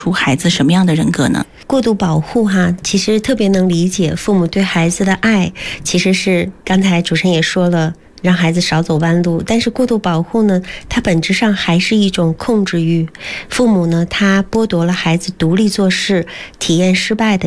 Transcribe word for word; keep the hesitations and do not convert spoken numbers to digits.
出孩子什么样的人格呢？ 过度保护哈，其实特别能理解父母对孩子的爱，其实是刚才主持人也说了，让孩子少走弯路。但是过度保护呢，它本质上还是一种控制欲。父母呢，他剥夺了孩子独立做事、体验失败的